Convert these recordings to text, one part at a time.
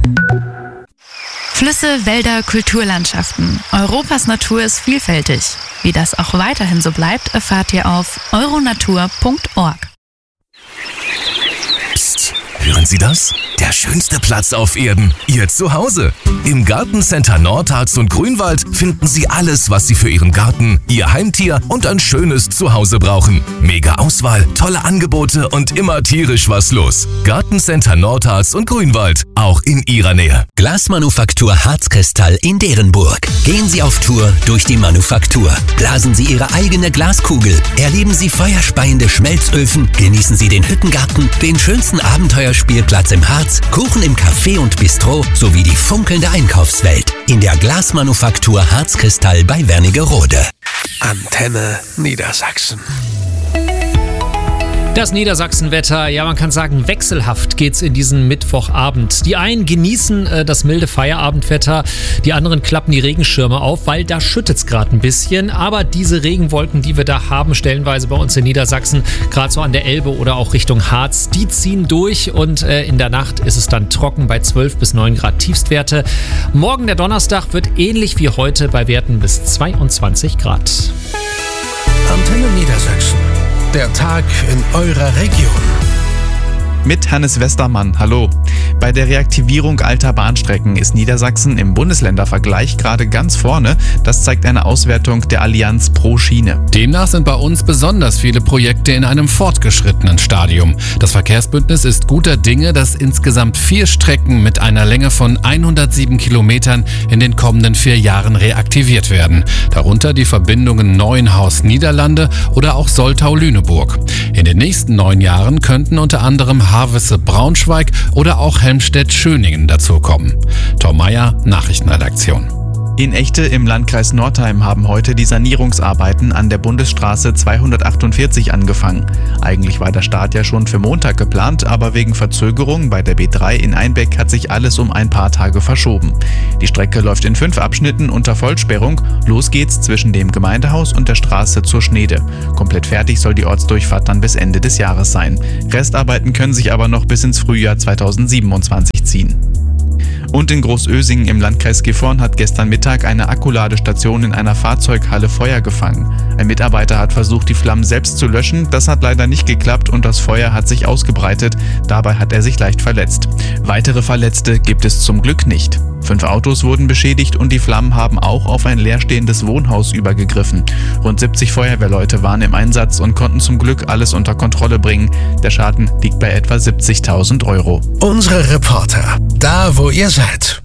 Flüsse, Wälder, Kulturlandschaften. Europas Natur ist vielfältig. Wie das auch weiterhin so bleibt, erfahrt ihr auf euronatur.org. Psst, hören Sie das? Der schönste Platz auf Erden, Ihr Zuhause. Im Gartencenter Nordharz und Grünwald finden Sie alles, was Sie für Ihren Garten, Ihr Heimtier und ein schönes Zuhause brauchen. Mega Auswahl, tolle Angebote und immer tierisch was los. Gartencenter Nordharz und Grünwald, auch in Ihrer Nähe. Glasmanufaktur Harzkristall in Derenburg. Gehen Sie auf Tour durch die Manufaktur. Blasen Sie Ihre eigene Glaskugel. Erleben Sie feuerspeiende Schmelzöfen. Genießen Sie den Hüttengarten, den schönsten Abenteuerspielplatz im Harz, Kuchen im Café und Bistro sowie die funkelnde Einkaufswelt. In der Glasmanufaktur Harzkristall bei Wernigerode. Antenne Niedersachsen. Das Niedersachsenwetter, ja, man kann sagen, wechselhaft geht's in diesen Mittwochabend. Die einen genießen das milde Feierabendwetter, die anderen klappen die Regenschirme auf, weil da schüttet's gerade ein bisschen. Aber diese Regenwolken, die wir da haben, stellenweise bei uns in Niedersachsen, gerade so an der Elbe oder auch Richtung Harz, die ziehen durch und in der Nacht ist es dann trocken bei 12 bis 9 Grad Tiefstwerte. Morgen, der Donnerstag, wird ähnlich wie heute bei Werten bis 22 Grad. Antenne Niedersachsen. Der Tag in eurer Region. Mit Hannes Westermann, hallo. Bei der Reaktivierung alter Bahnstrecken ist Niedersachsen im Bundesländervergleich gerade ganz vorne. Das zeigt eine Auswertung der Allianz Pro Schiene. Demnach sind bei uns besonders viele Projekte in einem fortgeschrittenen Stadium. Das Verkehrsbündnis ist guter Dinge, dass insgesamt 4 Strecken mit einer Länge von 107 Kilometern in den kommenden 4 Jahren reaktiviert werden. Darunter die Verbindungen Neuenhaus-Niederlande oder auch Soltau-Lüneburg. In den nächsten 9 Jahren könnten unter anderem Havelse-Braunschweig oder auch Helmstedt-Schöningen dazukommen. Tom Meyer, Nachrichtenredaktion. In Echte im Landkreis Northeim haben heute die Sanierungsarbeiten an der Bundesstraße 248 angefangen. Eigentlich war der Start ja schon für Montag geplant, aber wegen Verzögerung bei der B3 in Einbeck hat sich alles um ein paar Tage verschoben. Die Strecke läuft in 5 Abschnitten unter Vollsperrung. Los geht's zwischen dem Gemeindehaus und der Straße zur Schneede. Komplett fertig soll die Ortsdurchfahrt dann bis Ende des Jahres sein. Restarbeiten können sich aber noch bis ins Frühjahr 2027 ziehen. Und in Großösingen im Landkreis Gifhorn hat gestern Mittag eine Akkuladestation in einer Fahrzeughalle Feuer gefangen. Ein Mitarbeiter hat versucht, die Flammen selbst zu löschen. Das hat leider nicht geklappt und das Feuer hat sich ausgebreitet. Dabei hat er sich leicht verletzt. Weitere Verletzte gibt es zum Glück nicht. 5 Autos wurden beschädigt und die Flammen haben auch auf ein leerstehendes Wohnhaus übergegriffen. Rund 70 Feuerwehrleute waren im Einsatz und konnten zum Glück alles unter Kontrolle bringen. Der Schaden liegt bei etwa 70.000 Euro. Unsere Reporter, da wo ihr seid.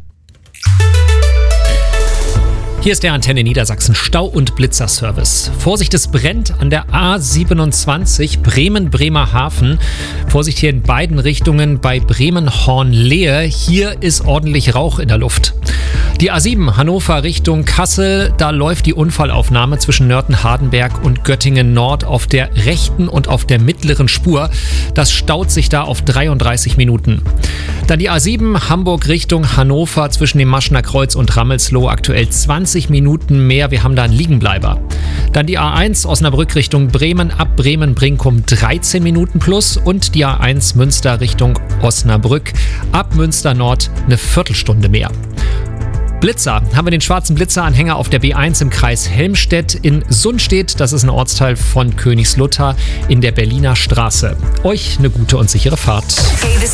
Hier ist der Antenne Niedersachsen Stau- und Blitzerservice. Vorsicht, es brennt an der A27 Bremen-Bremerhaven. Vorsicht hier in beiden Richtungen bei Bremen-Hornlehe. Hier ist ordentlich Rauch in der Luft. Die A7 Hannover Richtung Kassel, da läuft die Unfallaufnahme zwischen Nörten-Hardenberg und Göttingen Nord auf der rechten und auf der mittleren Spur. Das staut sich da auf 33 Minuten. Dann die A7 Hamburg Richtung Hannover zwischen dem Maschener Kreuz und Rammelsloh, aktuell 20 Minuten mehr. Wir haben da einen Liegenbleiber. Dann die A1 Osnabrück Richtung Bremen, ab Bremen-Brinkum 13 Minuten plus und die A1 Münster Richtung Osnabrück, ab Münster Nord eine Viertelstunde mehr. Blitzer, haben wir den schwarzen Blitzeranhänger auf der B1 im Kreis Helmstedt in Sundstedt. Das ist ein Ortsteil von Königslutter in der Berliner Straße. Euch eine gute und sichere Fahrt.